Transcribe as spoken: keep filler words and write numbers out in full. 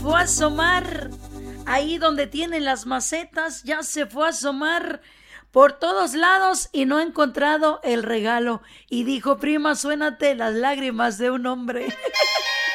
fue a asomar ahí donde tienen las macetas, ya se fue a asomar por todos lados y no ha encontrado el regalo. Y dijo: prima, suénate las lágrimas de un hombre.